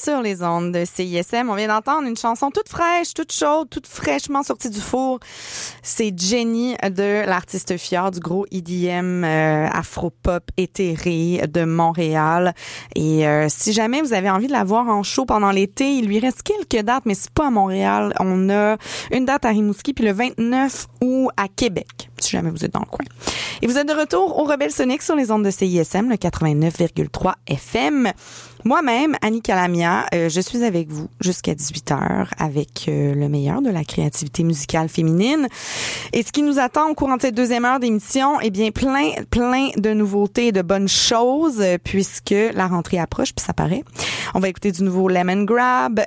sur les ondes de CISM. On vient d'entendre une chanson toute fraîche, toute chaude, toute fraîchement sortie du four. C'est Jenny de l'artiste Fjord, du gros EDM afro-pop éthéré de Montréal. Et si jamais vous avez envie de la voir en show pendant l'été, il lui reste quelques dates, mais c'est pas à Montréal. On a une date à Rimouski, puis le 29 août à Québec, si jamais vous êtes dans le coin. Et vous êtes de retour au Rebelle Sonic sur les ondes de CISM, le 89,3 FM. Moi-même, Annie Calamia, je suis avec vous jusqu'à 18h avec le meilleur de la créativité musicale féminine. Et ce qui nous attend au courant de cette deuxième heure d'émission, eh bien, plein de nouveautés et de bonnes choses, puisque la rentrée approche, puis ça paraît. On va écouter du nouveau Lemon Grab,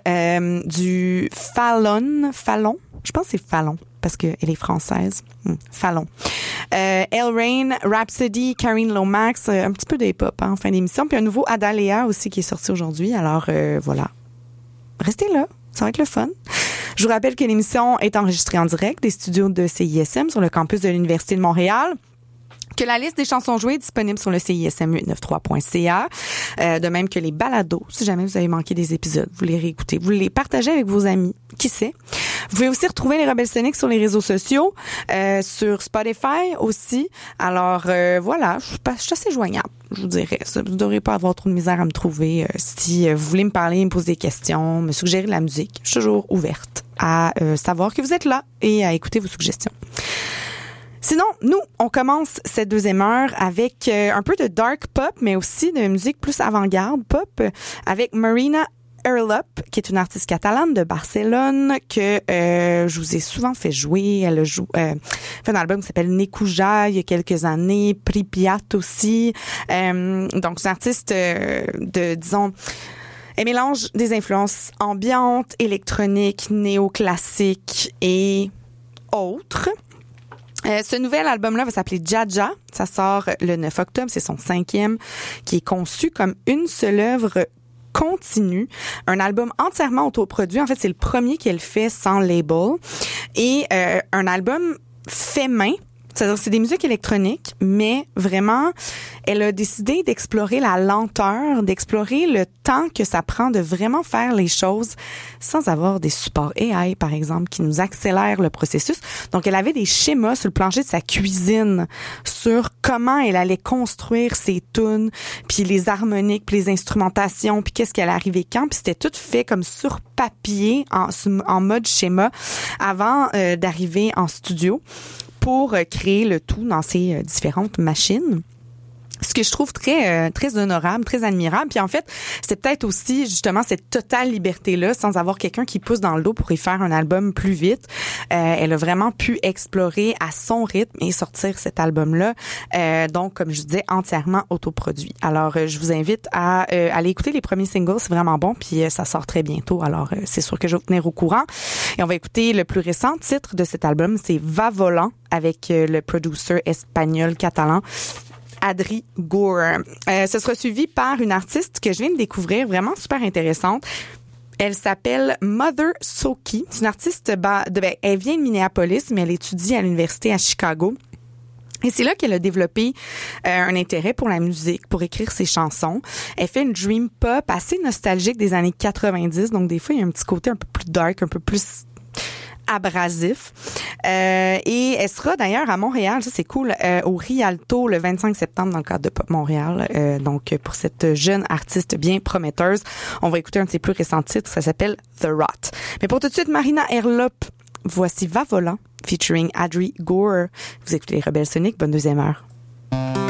du Fallon, je pense que c'est Fallon, parce qu'elle est française. Fallon. Elle Rain, Rhapsody, Karine Lomax, un petit peu de hip-hop en fin d'émission, puis un nouveau Adalea aussi qui est sorti aujourd'hui. Alors voilà, restez là, ça va être le fun. Je vous rappelle que l'émission est enregistrée en direct des studios de CISM sur le campus de l'Université de Montréal. Que la liste des chansons jouées est disponible sur le CISM893.ca, de même que les balados. Si jamais vous avez manqué des épisodes, vous les réécoutez, vous les partagez avec vos amis, qui sait. Vous pouvez aussi retrouver les Rebelles Sonic sur les réseaux sociaux, sur Spotify aussi. Alors voilà, je suis assez joignable, je vous dirais. Vous ne devrez pas avoir trop de misère à me trouver. Si vous voulez me parler, me poser des questions, me suggérer de la musique, je suis toujours ouverte à savoir que vous êtes là et à écouter vos suggestions. Sinon, nous, on commence cette deuxième heure avec un peu de dark pop, mais aussi de musique plus avant-garde pop, avec Marina Erlup, qui est une artiste catalane de Barcelone que je vous ai souvent fait jouer. Elle a fait un album qui s'appelle Nekuja il y a quelques années, Pripyat aussi. Donc, c'est une artiste disons, elle mélange des influences ambiantes, électroniques, néoclassiques et autres. Ce nouvel album-là va s'appeler Jaja. Ça sort le 9 octobre. C'est son 5e, qui est conçu comme une seule œuvre continue. Un album entièrement autoproduit. En fait, c'est le premier qu'elle fait sans label. Et un album fait main. C'est-à-dire c'est des musiques électroniques, mais vraiment, elle a décidé d'explorer la lenteur, d'explorer le temps que ça prend de vraiment faire les choses sans avoir des supports AI, par exemple, qui nous accélèrent le processus. Donc, elle avait des schémas sur le plancher de sa cuisine sur comment elle allait construire ses tunes, puis les harmoniques, puis les instrumentations, puis qu'est-ce qu'elle arrivait quand, puis c'était tout fait comme sur papier, en mode schéma, avant d'arriver en studio, pour créer le tout dans ces différentes machines. Ce que je trouve très honorable, très admirable. Puis en fait, c'est peut-être aussi justement cette totale liberté-là, sans avoir quelqu'un qui pousse dans le dos pour y faire un album plus vite. Elle a vraiment pu explorer à son rythme et sortir cet album-là. Donc, comme je disais, entièrement autoproduit. Alors, je vous invite à aller écouter les premiers singles, c'est vraiment bon. Puis ça sort très bientôt. Alors, c'est sûr que je vais vous tenir au courant. Et on va écouter le plus récent titre de cet album, c'est Va Volant, avec le producer espagnol-catalan Adri Gore. Ce sera suivi par une artiste que je viens de découvrir, vraiment super intéressante. Elle s'appelle Mother Soki. C'est une artiste, elle vient de Minneapolis, mais elle étudie à l'université à Chicago. Et c'est là qu'elle a développé un intérêt pour la musique, pour écrire ses chansons. Elle fait une dream pop assez nostalgique des années 90, donc des fois il y a un petit côté un peu plus dark, un peu plus abrasif. Et elle sera d'ailleurs à Montréal, ça c'est cool, au Rialto le 25 septembre dans le cadre de Pop Montréal. Donc pour cette jeune artiste bien prometteuse, on va écouter un de ses plus récents titres, ça s'appelle The Rot. Mais pour tout de suite, Marina Erlup, voici Va Volant featuring Adri Gore. Vous écoutez les Rebelles Sonic, bonne deuxième heure.